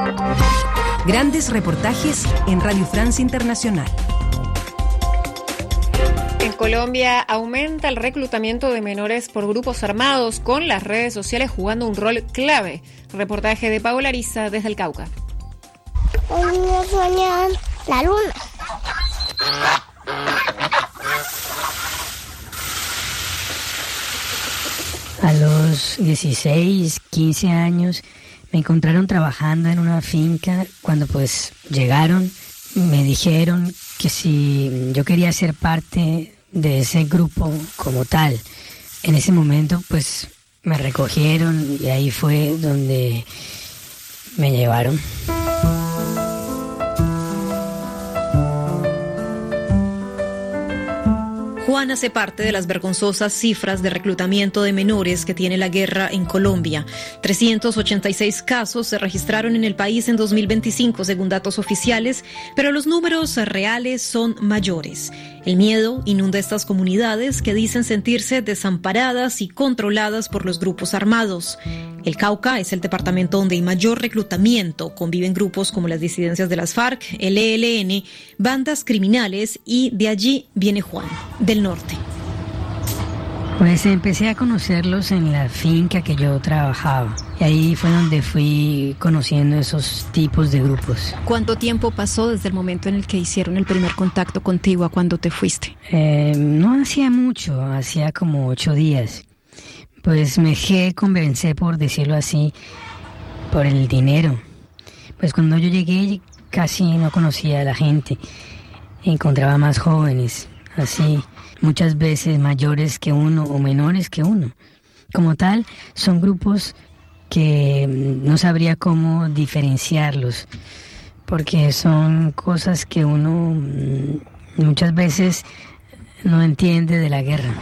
Grandes reportajes en Radio France Internacional. En Colombia aumenta el reclutamiento de menores por grupos armados, con las redes sociales jugando un rol clave. Reportaje de Paola Ariza desde el Cauca. Los niños sueñan la luna. A los 16, 15 años me encontraron trabajando en una finca. Cuando pues llegaron, me dijeron que si yo quería ser parte de ese grupo como tal. En ese momento pues me recogieron y ahí fue donde me llevaron. Juan hace parte de las vergonzosas cifras de reclutamiento de menores que tiene la guerra en Colombia. 386 casos se registraron en el país en 2025, según datos oficiales, pero los números reales son mayores. El miedo inunda estas comunidades que dicen sentirse desamparadas y controladas por los grupos armados. El Cauca es el departamento donde hay mayor reclutamiento. Conviven grupos como las disidencias de las FARC, el ELN, bandas criminales, y de allí viene Juan, del norte. Pues empecé a conocerlos en la finca que yo trabajaba. Y ahí fue donde fui conociendo esos tipos de grupos. ¿Cuánto tiempo pasó desde el momento en el que hicieron el primer contacto contigo a cuando te fuiste? No hacía mucho, hacía como 8 días. Pues me dejé convencer, por decirlo así, por el dinero. Pues cuando yo llegué casi no conocía a la gente. Encontraba más jóvenes, así, muchas veces mayores que uno o menores que uno. Como tal, son grupos que no sabría cómo diferenciarlos, porque son cosas que uno muchas veces no entiende de la guerra.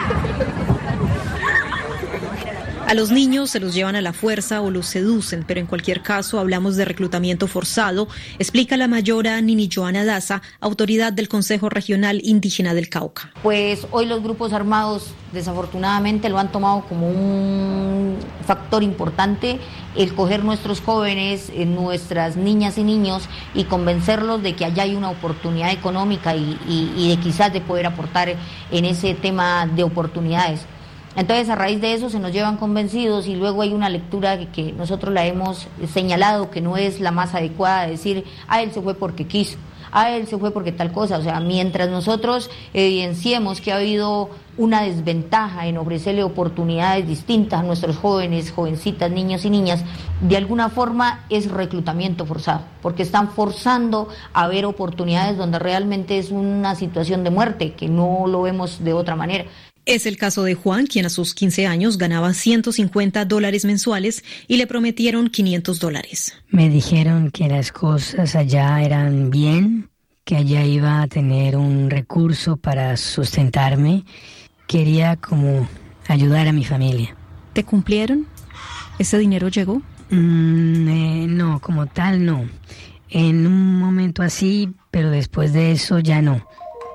A los niños se los llevan a la fuerza o los seducen, pero en cualquier caso hablamos de reclutamiento forzado, explica la mayora Nini Joana Daza, autoridad del Consejo Regional Indígena del Cauca. Pues hoy los grupos armados desafortunadamente lo han tomado como un factor importante, el coger nuestros jóvenes, nuestras niñas y niños, y convencerlos de que allá hay una oportunidad económica y de quizás de poder aportar en ese tema de oportunidades. Entonces, a raíz de eso se nos llevan convencidos, y luego hay una lectura que nosotros la hemos señalado que no es la más adecuada, de decir, él se fue porque quiso, él se fue porque tal cosa. O sea, mientras nosotros evidenciemos que ha habido una desventaja en ofrecerle oportunidades distintas a nuestros jóvenes, jovencitas, niños y niñas, de alguna forma es reclutamiento forzado, porque están forzando a ver oportunidades donde realmente es una situación de muerte, que no lo vemos de otra manera. Es el caso de Juan, quien a sus 15 años ganaba $150 mensuales y le prometieron $500. Me dijeron que las cosas allá eran bien, que allá iba a tener un recurso para sustentarme. Quería como ayudar a mi familia. ¿Te cumplieron? ¿Ese dinero llegó? No, como tal no. En un momento así, pero después de eso ya no.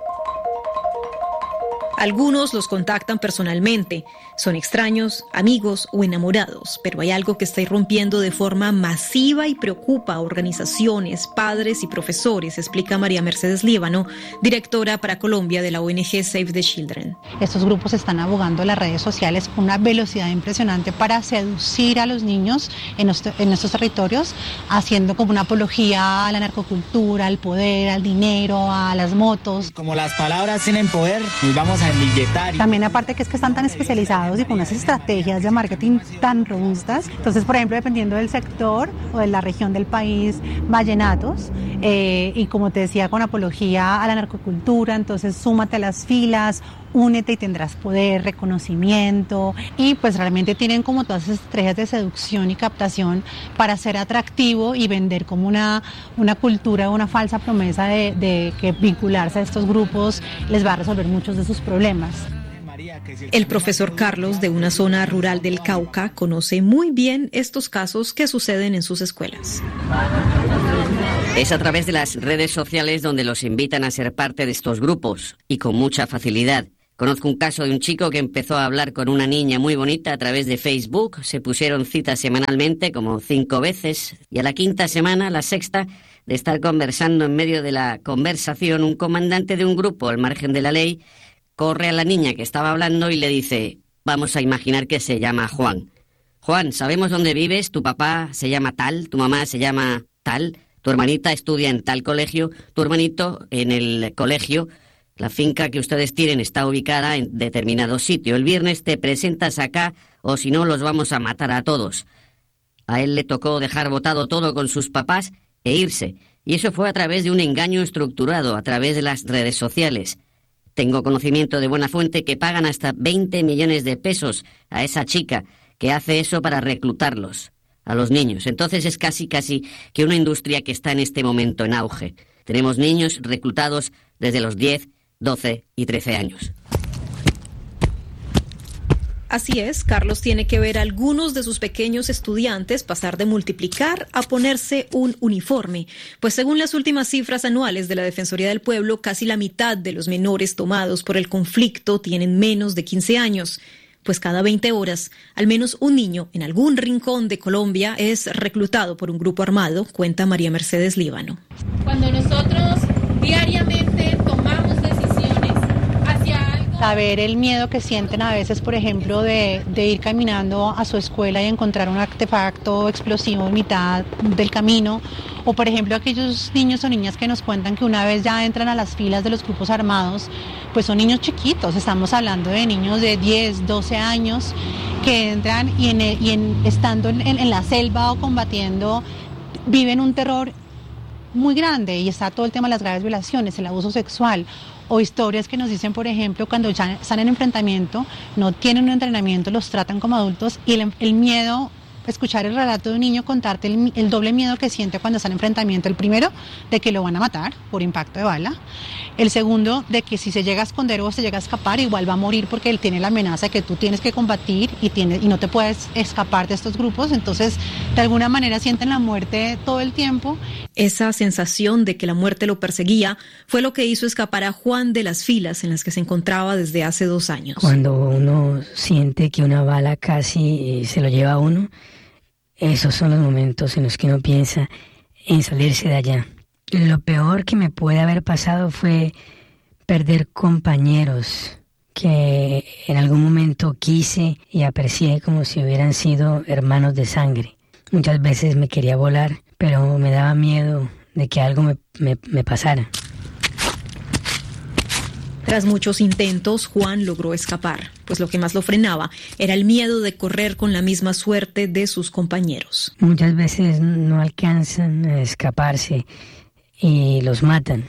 Algunos los contactan personalmente, son extraños, amigos o enamorados, pero hay algo que está irrumpiendo de forma masiva y preocupa a organizaciones, padres y profesores, explica María Mercedes Líbano, directora para Colombia de la ONG Save the Children. Estos grupos están abogando en las redes sociales con una velocidad impresionante para seducir a los niños en estos territorios, haciendo como una apología a la narcocultura, al poder, al dinero, a las motos. Como las palabras tienen poder, nos vamos a embilletar. También aparte que es que están tan especializados y con unas estrategias de marketing tan robustas. Entonces, por ejemplo, dependiendo del sector o de la región del país, vallenatos, y como te decía, con apología a la narcocultura, entonces súmate a las filas, únete y tendrás poder, reconocimiento, y pues realmente tienen como todas esas estrategias de seducción y captación para ser atractivo y vender como una cultura, una falsa promesa de que vincularse a estos grupos les va a resolver muchos de sus problemas. El profesor Carlos, de una zona rural del Cauca, conoce muy bien estos casos que suceden en sus escuelas. Es a través de las redes sociales donde los invitan a ser parte de estos grupos, y con mucha facilidad. Conozco un caso de un chico que empezó a hablar con una niña muy bonita a través de Facebook. Se pusieron citas semanalmente, como 5 veces, y a la 5ª semana, la 6ª, de estar conversando en medio de la conversación, un comandante de un grupo al margen de la ley corre a la niña que estaba hablando y le dice: vamos a imaginar que se llama Juan. Juan, sabemos dónde vives, tu papá se llama tal, tu mamá se llama tal, tu hermanita estudia en tal colegio, tu hermanito en el colegio. La finca que ustedes tienen está ubicada en determinado sitio. El viernes te presentas acá o si no los vamos a matar a todos. A él le tocó dejar botado todo con sus papás e irse. Y eso fue a través de un engaño estructurado, a través de las redes sociales. Tengo conocimiento de buena fuente que pagan hasta 20 millones de pesos a esa chica que hace eso para reclutarlos, a los niños. Entonces es casi que una industria que está en este momento en auge. Tenemos niños reclutados desde los 10, 12 y 13 años. Así es, Carlos tiene que ver a algunos de sus pequeños estudiantes pasar de multiplicar a ponerse un uniforme, pues según las últimas cifras anuales de la Defensoría del Pueblo, casi la mitad de los menores tomados por el conflicto tienen menos de 15 años. Pues cada 20 horas, al menos un niño en algún rincón de Colombia es reclutado por un grupo armado, cuenta María Mercedes Líbano. Cuando nosotros diariamente tomamos decisiones hacia algo... Saber el miedo que sienten a veces, por ejemplo, de ir caminando a su escuela y encontrar un artefacto explosivo en mitad del camino, o por ejemplo aquellos niños o niñas que nos cuentan que una vez ya entran a las filas de los grupos armados, pues son niños chiquitos, estamos hablando de niños de 10, 12 años que entran y estando en la selva o combatiendo viven un terror muy grande, y está todo el tema de las graves violaciones, el abuso sexual, o historias que nos dicen, por ejemplo, cuando ya están en enfrentamiento, no tienen un entrenamiento, los tratan como adultos, y el miedo, escuchar el relato de un niño contarte el doble miedo que siente cuando está en enfrentamiento. El primero, de que lo van a matar por impacto de bala. El segundo, de que si se llega a esconder o se llega a escapar, igual va a morir porque él tiene la amenaza que tú tienes que combatir y no te puedes escapar de estos grupos. Entonces, de alguna manera sienten la muerte todo el tiempo. Esa sensación de que la muerte lo perseguía fue lo que hizo escapar a Juan de las filas en las que se encontraba desde hace 2 años. Cuando uno siente que una bala casi se lo lleva a uno, esos son los momentos en los que uno piensa en salirse de allá. Lo peor que me puede haber pasado fue perder compañeros que en algún momento quise y aprecié como si hubieran sido hermanos de sangre. Muchas veces me quería volar, pero me daba miedo de que algo me pasara. Tras muchos intentos, Juan logró escapar, pues lo que más lo frenaba era el miedo de correr con la misma suerte de sus compañeros. Muchas veces no alcanzan a escaparse y los matan.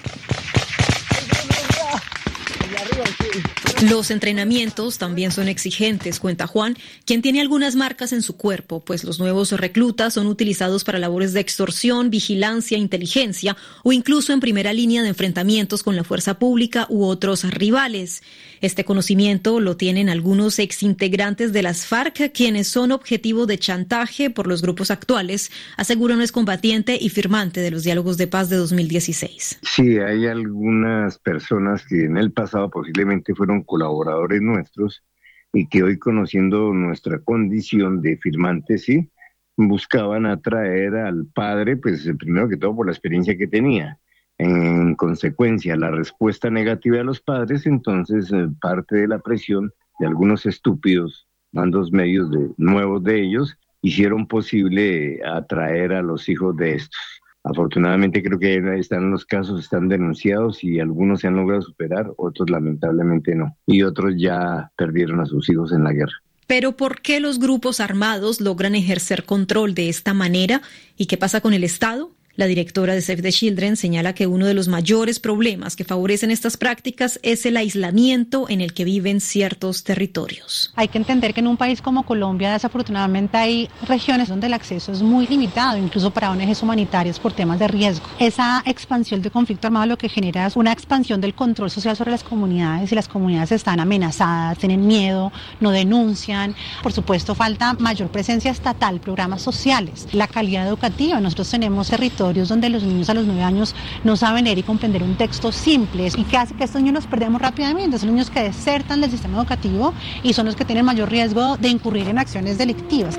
Los entrenamientos también son exigentes, cuenta Juan, quien tiene algunas marcas en su cuerpo, pues los nuevos reclutas son utilizados para labores de extorsión, vigilancia, inteligencia o incluso en primera línea de enfrentamientos con la fuerza pública u otros rivales. Este conocimiento lo tienen algunos exintegrantes de las FARC, quienes son objetivo de chantaje por los grupos actuales, asegura un excombatiente y firmante de los diálogos de paz de 2016. Sí, hay algunas personas que en el pasado posiblemente fueron colaboradores nuestros y que hoy, conociendo nuestra condición de firmantes, sí, buscaban atraer al padre, pues primero que todo por la experiencia que tenía. En consecuencia, la respuesta negativa de los padres, entonces parte de la presión de algunos estúpidos mandos medios nuevos de ellos, hicieron posible atraer a los hijos de estos. Afortunadamente creo que están los casos, están denunciados y algunos se han logrado superar, otros lamentablemente no. Y otros ya perdieron a sus hijos en la guerra. Pero ¿por qué los grupos armados logran ejercer control de esta manera? ¿Y qué pasa con el Estado? La directora de Save the Children señala que uno de los mayores problemas que favorecen estas prácticas es el aislamiento en el que viven ciertos territorios. Hay que entender que en un país como Colombia, desafortunadamente, hay regiones donde el acceso es muy limitado, incluso para ONGs humanitarias por temas de riesgo. Esa expansión del conflicto armado lo que genera es una expansión del control social sobre las comunidades, y las comunidades están amenazadas, tienen miedo, no denuncian. Por supuesto, falta mayor presencia estatal, programas sociales, la calidad educativa. Nosotros tenemos territorios laboratorios donde los niños a los 9 años no saben leer y comprender un texto simple, y que hace que estos niños los perdemos rápidamente. Son niños que desertan del sistema educativo y son los que tienen mayor riesgo de incurrir en acciones delictivas.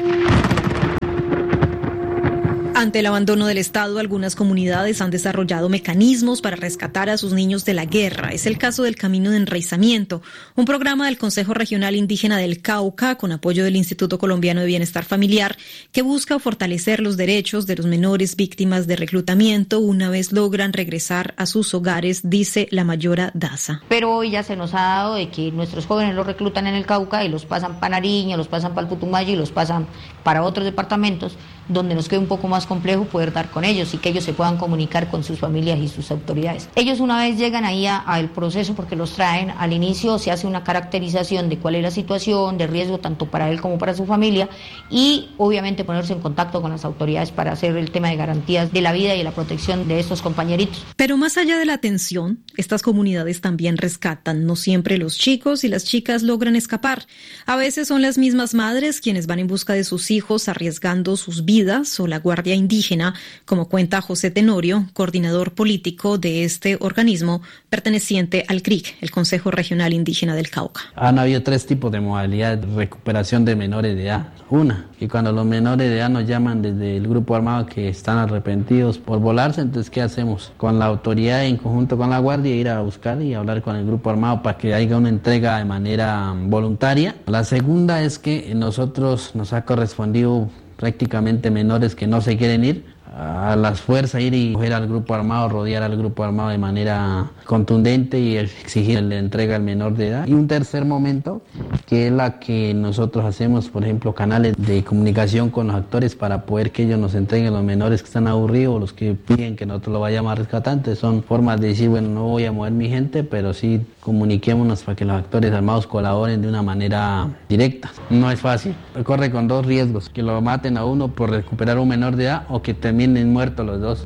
Ante el abandono del Estado, algunas comunidades han desarrollado mecanismos para rescatar a sus niños de la guerra. Es el caso del Camino de Enraizamiento, un programa del Consejo Regional Indígena del Cauca, con apoyo del Instituto Colombiano de Bienestar Familiar, que busca fortalecer los derechos de los menores víctimas de reclutamiento una vez logran regresar a sus hogares, dice la mayora Daza. Pero hoy ya se nos ha dado de que nuestros jóvenes los reclutan en el Cauca y los pasan para Nariño, los pasan para el Putumayo y los pasan para otros departamentos, donde nos queda un poco más complejo poder dar con ellos y que ellos se puedan comunicar con sus familias y sus autoridades. Ellos una vez llegan ahí al proceso, porque los traen, al inicio se hace una caracterización de cuál es la situación de riesgo tanto para él como para su familia, y obviamente ponerse en contacto con las autoridades para hacer el tema de garantías de la vida y la protección de estos compañeritos. Pero más allá de la atención, estas comunidades también rescatan. No siempre los chicos y las chicas logran escapar. A veces son las mismas madres quienes van en busca de sus hijos arriesgando sus vidas, o la Guardia Indígena, como cuenta José Tenorio, coordinador político de este organismo perteneciente al CRIC, el Consejo Regional Indígena del Cauca. Han habido 3 tipos de modalidades de recuperación de menores de edad. Una, que cuando los menores de edad nos llaman desde el grupo armado que están arrepentidos por volarse, entonces ¿qué hacemos? Con la autoridad en conjunto con la Guardia ir a buscar y hablar con el grupo armado para que haya una entrega de manera voluntaria. La segunda es que nosotros nos ha correspondido prácticamente menores que no se quieren ir, a las fuerzas ir y coger al grupo armado, rodear al grupo armado de manera contundente y exigir la entrega al menor de edad. Y un tercer momento, que es la que nosotros hacemos, por ejemplo, canales de comunicación con los actores para poder que ellos nos entreguen los menores que están aburridos, los que piden que nosotros lo vayamos a rescatar. Entonces son formas de decir, bueno, no voy a mover mi gente, pero sí comuniquémonos para que los actores armados colaboren de una manera directa. No es fácil, corre con 2 riesgos, que lo maten a uno por recuperar un menor de edad o que terminen muertos los 2.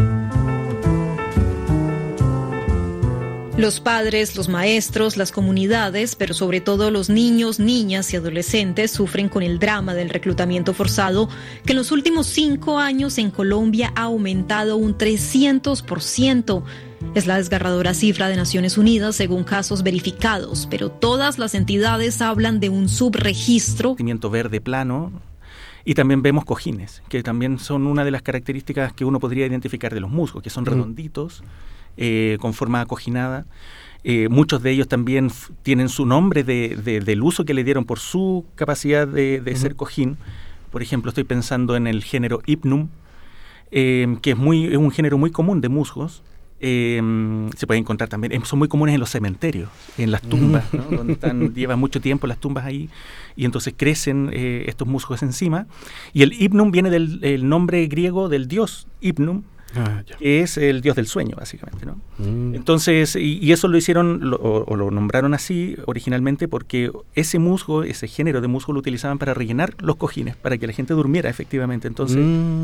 Los padres, los maestros, las comunidades, pero sobre todo los niños, niñas y adolescentes sufren con el drama del reclutamiento forzado, que en los últimos 5 años en Colombia ha aumentado un 300%. Es la desgarradora cifra de Naciones Unidas según casos verificados, pero todas las entidades hablan de un subregistro. Verde plano. Y también vemos cojines, que también son una de las características que uno podría identificar de los musgos, que son redonditos, con forma acoginada. Muchos de ellos también tienen su nombre del uso que le dieron por su capacidad de ser cojín. Por ejemplo, estoy pensando en el género Hypnum, que es un género muy común de musgos. Se puede encontrar también, son muy comunes en los cementerios, en las tumbas, ¿no? Donde llevan mucho tiempo las tumbas ahí, y entonces crecen estos musgos encima. Y el Hypnum viene del nombre griego del dios Hypnum, que es el dios del sueño, básicamente, ¿no? Entonces, y eso lo hicieron, o lo nombraron así originalmente porque ese musgo, ese género de musgo lo utilizaban para rellenar los cojines, para que la gente durmiera efectivamente. Entonces,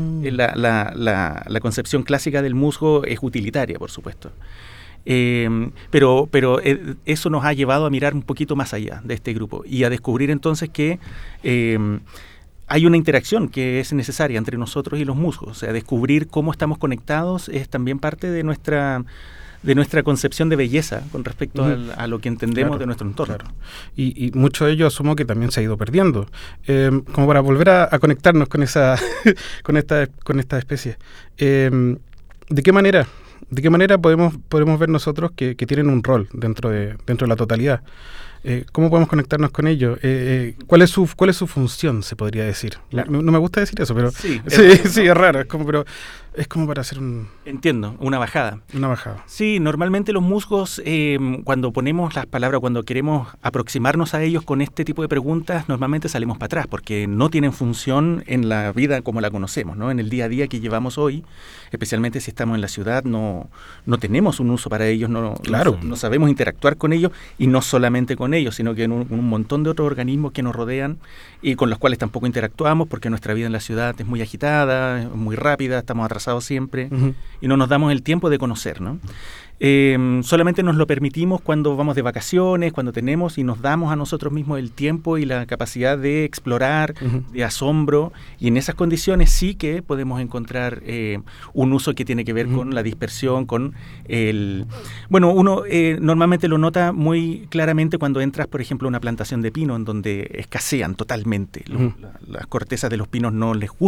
la concepción clásica del musgo es utilitaria, por supuesto. Pero eso nos ha llevado a mirar un poquito más allá de este grupo y a descubrir entonces que hay una interacción que es necesaria entre nosotros y los musgos. O sea, descubrir cómo estamos conectados es también parte de nuestra concepción de belleza con respecto a lo que entendemos de nuestro entorno. Claro. Y mucho de ello asumo que también se ha ido perdiendo. Como para volver a conectarnos con esa con esta especie. ¿De qué manera podemos ver nosotros que tienen un rol dentro de la totalidad? ¿Cómo podemos conectarnos con ellos? ¿Cuál es su función, se podría decir? No me gusta decir eso, pero sí, es raro. Es como para hacer Entiendo, una bajada. Una bajada. Sí, normalmente los musgos, cuando ponemos las palabras, cuando queremos aproximarnos a ellos con este tipo de preguntas, normalmente salimos para atrás, porque no tienen función en la vida como la conocemos, ¿no? En el día a día que llevamos hoy, especialmente si estamos en la ciudad, no tenemos un uso para ellos, no sabemos interactuar con ellos, y no solamente con ellos, sino que en un montón de otros organismos que nos rodean y con los cuales tampoco interactuamos, porque nuestra vida en la ciudad es muy agitada, muy rápida, estamos atrasados siempre, y no nos damos el tiempo de conocer, ¿no? Solamente nos lo permitimos cuando vamos de vacaciones, cuando tenemos y nos damos a nosotros mismos el tiempo y la capacidad de explorar, de asombro, y en esas condiciones sí que podemos encontrar un uso que tiene que ver con la dispersión, con el... Bueno, uno normalmente lo nota muy claramente cuando entras, por ejemplo, a una plantación de pino en donde escasean totalmente. Las cortezas de los pinos no les gusta